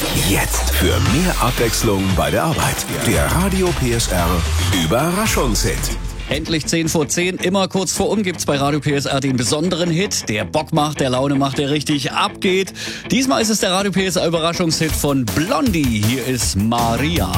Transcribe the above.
Jetzt für mehr Abwechslung bei der Arbeit. Der Radio PSR Überraschungshit. Endlich 10 vor 10, immer kurz vor gibt's bei Radio PSR den besonderen Hit, der Bock macht, der Laune macht, der richtig abgeht. Diesmal ist es der Radio PSR Überraschungshit von Blondie. Hier ist Maria.